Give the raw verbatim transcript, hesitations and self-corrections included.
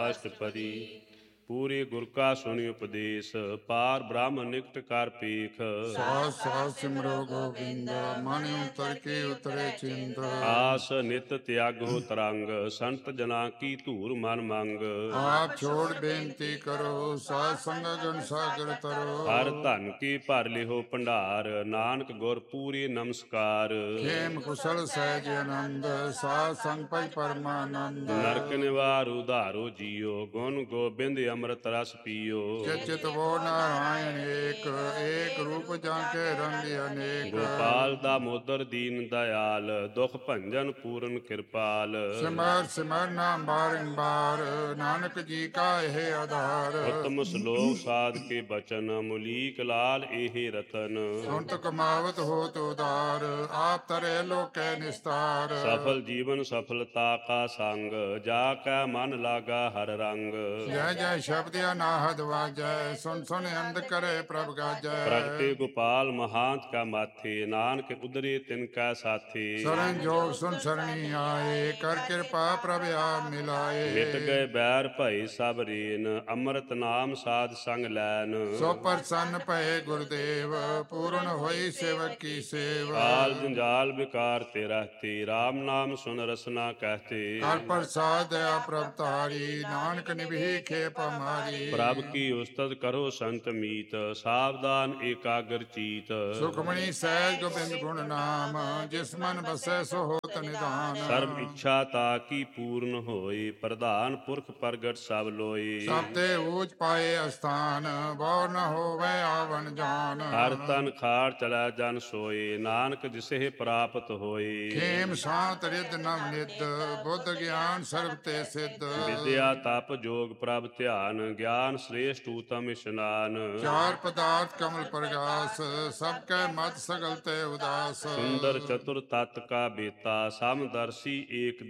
ਅਸ਼ਟਪਦੀ। ਪੂਰੇ ਗੁਰ ਕਾ ਸੁਣੀ ਉਪਦੇਸ਼, ਪਾਰ ਬ੍ਰਹਮ ਨਿਕਟ ਕਰ ਪੀਖ। ਸਾਸ ਸਾਸ ਸਿਮਰੋ ਗੋਬਿੰਦ, ਮਨ ਉਤਰ ਕੇ ਉਤਰੇ ਚਿੰਤ। ਆਸ ਨਿਤ ਤਿਆਗੋ ਤਰੰਗ, ਸੰਤ ਜਨਾ ਕੀ ਧੂਰ ਮਨ ਮੰਗ। ਆਪ ਛੋੜ ਬੇਨਤੀ ਕਰੋ, ਸਾਧ ਸੰਗ ਗਨ ਸਾਗਰ ਤਰੋ। ਹਰ ਧਨ ਕੀ ਭਰ ਲਿਹੋ ਭੰਡਾਰ, ਨਾਨਕ ਗੁਰ ਪੂਰੀ ਨਮਸਕਾਰ। ਖੇਮ ਕੁਸ਼ਲ ਸਹਿਜ ਆਨੰਦ, ਸਾਧ ਸੰਗ ਪਈ ਪਰਮਾਨੰਦ। ਨਰਕ ਨਿਵਾਰ ਉਧਾਰੋ ਜੀਓ, ਗੁਣ ਗੋਬਿੰਦ ਅੰਮ੍ਰਿਤ ਰਸ ਪੀਓ। ਚਿਤ ਚਿਤ ਵੋ ਨਾਰਾਇਣ ਏਕ, ਏਕ ਰੂਪ ਜਾਂ ਕੇ ਰੰਗ ਅਨੇਕ। ਗੋਪਾਲ ਦਾਮੋਦਰ ਦੀਨ ਦਇਆਲ, ਦੁਖ ਭੰਜਨ ਪੂਰਨ ਕਿਰਪਾਲ। ਸਿਮਰ ਸਿਮਰ ਨਾਮ ਬਾਰੰਬਾਰ, ਨਾਨਕ ਜੀ ਕਾ ਇਹ ਆਧਾਰ। ਉਤਮ ਸ਼ਲੋਕ ਸਾਧ ਕੇ ਬਚਨ, ਮੁਲੀਕ ਲਾਲ ਇਹ ਰਤਨ। ਸੁਣਤ ਕਮਾਵਤ ਹੋਤ ਉਦਾਰ, ਆਪ ਤਰੇ ਲੋਕੈ ਨਿਸਤਾਰ। ਸਫਲ ਜੀਵਨ ਸਫਲਤਾ ਕਾ ਸੰਗ, ਜਾ ਕੈ ਮਨ ਲਾਗਾ ਹਰ ਰੰਗ। ਜੈ ਜੈ ਸ਼ਬਦ ਅਨਾਹਦ ਵਾਜੈ, ਸੁਨ ਸੁਨ ਅੰਧ ਕਰੇ ਪ੍ਰਭ ਗਾਜੈ। ਪ੍ਰਗਟੇ ਗੋਪਾਲ ਮਹਾਂਤ ਕਾ ਮਾਥੇ, ਨਾਨਕ ਉਦਰੇ ਤਿਨ ਕੈ ਸਾਥੀ। ਸਰਨ ਜੋਗ ਸੁਨ ਸਰਣੀ ਆਏ, ਕਰ ਕਿਰਪਾ ਪ੍ਰਭ ਆਪ ਮਿਲਾਏ। ਮਿਟ ਗਏ ਬੈਰ ਭਈ ਸਭ ਰੀਨ, ਅੰਮ੍ਰਿਤ ਨਾਮ ਸਾਧ ਸੰਗ ਲੈਨ। ਸੋ ਪ੍ਰਸੰਨ ਭਏ ਗੁਰਦੇਵ, ਪੂਰਨ ਹੋਈ ਸੇਵਕ ਕੀ ਸੇਵ। ਕਾਲ ਜੰਜਾਲ ਵਿਕਾਰ ਤੇ ਰਹਤੇ, ਰਾਮ ਨਾਮ ਸੁਨ ਰਸਨਾ ਕਹਤੇ। ਹਰ ਪ੍ਰਸਾਦ ਦਇਆ ਪ੍ਰਭ ਤਾਰੀ, ਨਾਨਕ ਨਿਭੀ ਖੇਪ ਹਮਾਰੀ। ਪ੍ਰਭ ਕੀ ਉਸਤਤ ਕਰੋ ਸੰਤ ਮੀਤ, ਸਾਵਧਾਨ ਏਕਾਗਰ ਚੀਤ। ਸੁਖਮਣੀ ਸਹਿਜ ਗੋਬਿੰਦ ਗੁਣ ਨਾਮ, ਜਿਸ ਮਨ ਬਸੈ ਸੋ ਹੋਤ ਨਿਧਾਨ। ਸਰਬ ਇੱਛਾ ਤਾ ਕੀ ਪੂਰਨ ਹੋਏ, ਪ੍ਰਧਾਨ ਪੁਰਖ ਪ੍ਰਗਟ ਸਭ ਲੋਏ। ਸਭ ਤੇ ਊਚ ਪਾਏ ਅਸਥਾਨ, ਬਉ ਨ ਹੋਵੇ ਆਵਨ ਜਾਨ। ਹਰ ਤਨ ਖਾਰ ਚਲੈ ਜਨ ਸੋਏ, ਨਾਨਕ ਜਿਸੇ ਪ੍ਰਾਪਤ ਹੋਏ। ਖੇਮ ਸ਼ਾਂਤ ਰਿਦ ਨਵ ਨਿਧ, ਬੁੱਧ ਗਿਆਨ ਸਰਬ ਤੇ ਸਿੱਧ। ਵਿਦਿਆ ਤਪ ਜੋਗ ਪ੍ਰਭ ਧਿਆਨ, ਗਿਆਨ ਸ੍ਰੇਸ਼ਟ ਊਤਮ ਇਸ਼ਨਾਨ। ਚਾਰ ਪਦਾਰਥ ਕਮਲ ਪ੍ਰਗਾਸ, ਸਭ ਕੈ ਮਤ ਸਗਲ ਤੇ ਉਦਾਸ। ਸੁੰਦਰ ਚਤੁਰ ਤਤ ਕਾ ਬੇਤਾ, ਸਮਦਰਸ਼ੀ ਏਕ